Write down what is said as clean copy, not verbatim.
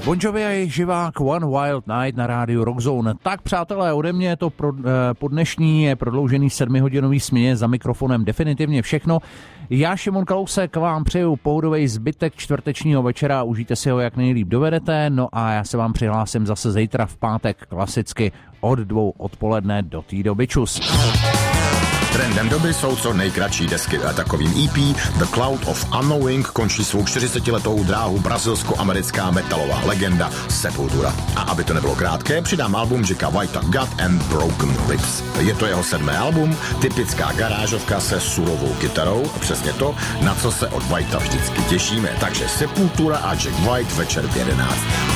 Bon Jovi a jejich živák One Wild Night na rádiu Rockzone. Tak přátelé, ode mě je to po dnešní prodloužený 7hodinový směně za mikrofonem definitivně všechno. Já, Šimon Kalousek, vám přeju pohodový zbytek čtvrtečního večera, užijte si ho jak nejlíp dovedete, no a já se vám přihlásím zase zítra v pátek klasicky od 2 odpoledne do té doby. Čus. Trendem doby jsou co nejkratší desky a takovým EP The Cloud of Unknowing končí svou 40letou dráhu brazilsko-americká metalová legenda Sepultura. A aby to nebylo krátké, přidám album Jacka Whitea God and Broken Ribs. Je to jeho 7. album, typická garážovka se surovou kytarou, přesně to, na co se od Whitea vždycky těšíme. Takže Sepultura a Jack White večer v 11.